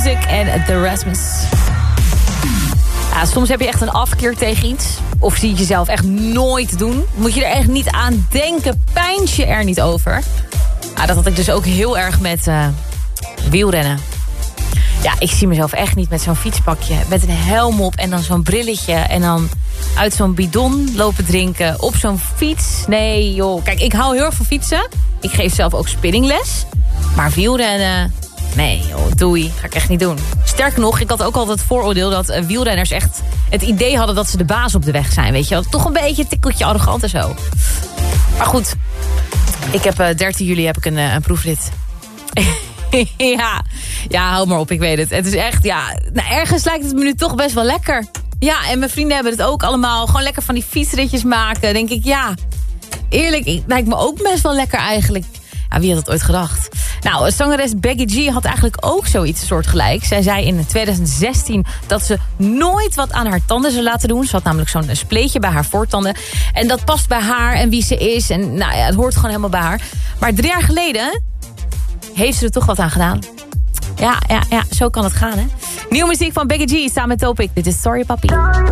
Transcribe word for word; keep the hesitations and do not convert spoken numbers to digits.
Music en The Rasmus. Ja, soms heb je echt een afkeer tegen iets. Of zie je het jezelf echt nooit doen. Moet je er echt niet aan denken. Pijns je er niet over. Ja, dat had ik dus ook heel erg met uh, wielrennen. Ja, ik zie mezelf echt niet met zo'n fietspakje. Met een helm op en dan zo'n brilletje. En dan uit zo'n bidon lopen drinken. Op zo'n fiets. Nee joh. Kijk, ik hou heel erg van fietsen. Ik geef zelf ook spinningles. Maar wielrennen... Nee joh, doei. Ga ik echt niet doen. Sterker nog, ik had ook altijd het vooroordeel dat uh, wielrenners echt het idee hadden dat ze de baas op de weg zijn. Weet je wel. Toch een beetje een tikkeltje arrogant en zo. Maar goed. Ik heb uh, dertien juli heb ik een, uh, een proefrit. ja, ja, hou maar op, ik weet het. Het is echt, ja, nou, ergens lijkt het me nu toch best wel lekker. Ja, en mijn vrienden hebben het ook allemaal. Gewoon lekker van die fietsritjes maken. Denk ik, ja, eerlijk, het lijkt me ook best wel lekker eigenlijk. Ja, wie had dat ooit gedacht? Nou, zangeres Becky G had eigenlijk ook zoiets soortgelijks. Zij zei in twintig zestien dat ze nooit wat aan haar tanden zou laten doen. Ze had namelijk zo'n spleetje bij haar voortanden. En dat past bij haar en wie ze is. En nou ja, het hoort gewoon helemaal bij haar. Maar drie jaar geleden heeft ze er toch wat aan gedaan. Ja, ja, ja, zo kan het gaan, hè. Nieuwe muziek van Becky G samen met Topic. Dit is Sorry Papi.